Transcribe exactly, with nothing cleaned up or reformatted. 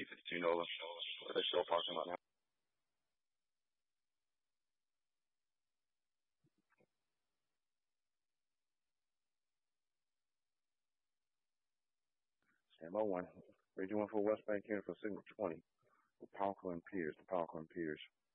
fifty-two Nola, where they're still parking lot now. Stand by one. Region one for West Bank here for signal twenty. For Palco and Piers, the Palco and Piers.